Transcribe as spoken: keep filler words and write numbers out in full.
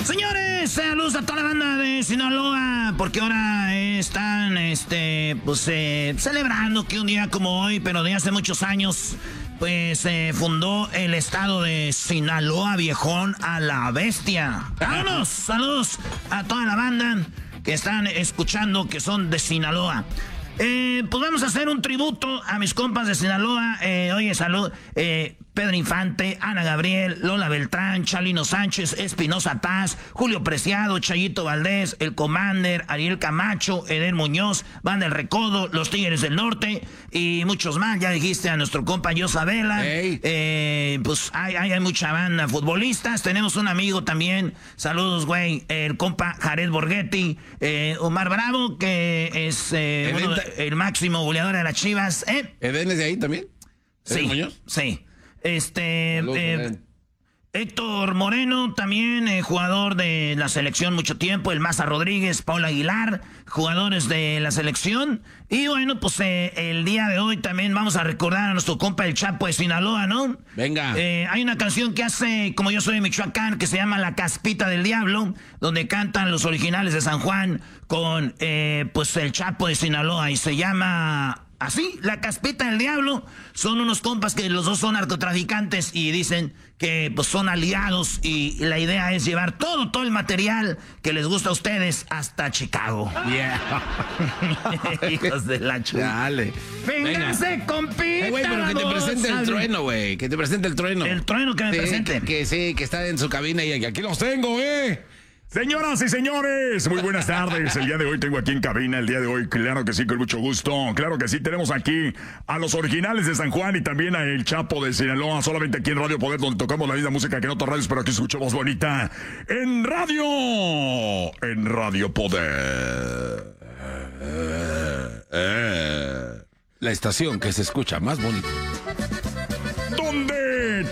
Señores, saludos a toda la banda de Sinaloa, porque ahora están, este, pues, eh, celebrando que un día como hoy, pero de hace muchos años, pues, se eh, fundó el estado de Sinaloa, viejón a la bestia. ¡Vámonos! Saludos a toda la banda que están escuchando, que son de Sinaloa. Eh, pues vamos a hacer un tributo a mis compas de Sinaloa. Eh, oye, salud. Eh, Pedro Infante, Ana Gabriel, Lola Beltrán, Chalino Sánchez, Espinosa Paz, Julio Preciado, Chayito Valdés, El Commander, Ariel Camacho, Eder Muñoz, Banda El Recodo, Los Tigres del Norte y muchos más. Ya dijiste a nuestro compa Yosabela. Hey. Eh, pues hay, hay, hay mucha banda. Futbolistas, tenemos un amigo también. Saludos, güey. El compa Jared Borghetti, eh, Omar Bravo, que es eh, uno de, el máximo goleador de las Chivas. ¿Eh? ¿Eden es de ahí también? Sí, Muñoz? sí. Este, Saludos, eh, Héctor Moreno, también eh, jugador de la selección mucho tiempo, el Maza Rodríguez, Paul Aguilar, jugadores de la selección. Y bueno, pues eh, el día de hoy también vamos a recordar a nuestro compa el Chapo de Sinaloa, ¿no? Venga. Eh, hay una canción que hace, como yo soy de Michoacán, que se llama La Caspita del Diablo, donde cantan los originales de San Juan con, eh, pues, el Chapo de Sinaloa, y se llama... Así, La Caspita del Diablo. Son unos compas que los dos son narcotraficantes y dicen que pues son aliados, y la idea es llevar todo, todo el material que les gusta a ustedes hasta Chicago. Yeah. Hijos de la chupa. Dale. Vénganse, compita. Eh, güey, pero que te presente el trueno, güey. Que te presente el trueno. El trueno que me sí, presente. Que, que sí, que está en su cabina y aquí los tengo, eh. Señoras y señores, muy buenas tardes. El día de hoy tengo aquí en cabina, el día de hoy, claro que sí, con mucho gusto. Claro que sí, tenemos aquí a los originales de San Juan y también a El Chapo de Sinaloa, solamente aquí en Radio Poder, donde tocamos la misma música que en otras radios, pero aquí escuchamos bonita. En radio, en Radio Poder. La estación que se escucha más bonita. ¿Dónde?